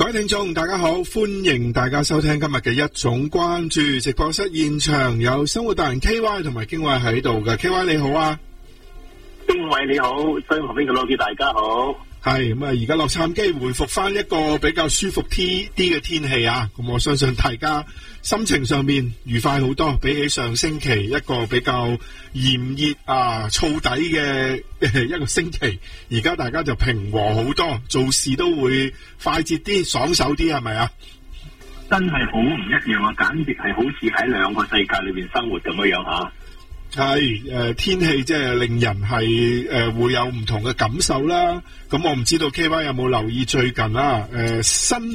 各位聽眾大家好，歡迎大家收聽今日嘅一種關注。直播室現場有生活達人 KY 同埋經緯喺度嘅。 KY 你好啊。 經緯你好，所以旁邊嘅老師大家好。 係咁啊，而家洛杉磯回復翻一個比較舒服啲嘅天氣啊，咁我相信大家心情上面愉快好多，比起上星期一個比較炎熱啊燥底嘅一個星期，而家大家就平和好多，做事都會快捷啲、爽手啲，係咪啊？ 真係好唔一樣啊，簡直係好似喺兩個世界裏邊生活咁樣吓。 係天氣即係令人係會有唔同嘅感受啦。咁我唔知道 KY 有冇留意最近啦新